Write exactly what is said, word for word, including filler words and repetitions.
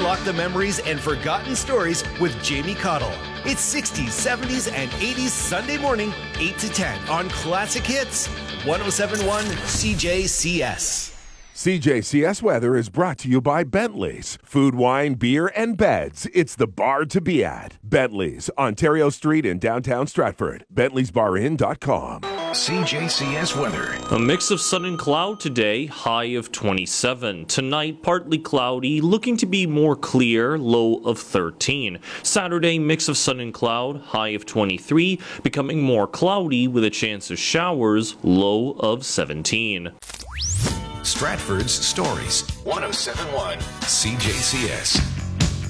Unlock the memories and forgotten stories with Jamie Cottle. It's sixties, seventies, and eighties Sunday morning, eight to ten on Classic Hits, one oh seven point one C J C S. C J C S weather is brought to you by Bentley's. Food, wine, beer, and beds. It's the bar to be at. Bentley's, Ontario Street in downtown Stratford. Bentley's Bar Inn dot com. C J C S weather. A mix of sun and cloud today, high of twenty-seven. Tonight, partly cloudy, looking to be more clear, low of thirteen. Saturday, mix of sun and cloud, high of twenty-three, becoming more cloudy with a chance of showers, low of seventeen. Stratford's Stories, one oh seven point one C J C S.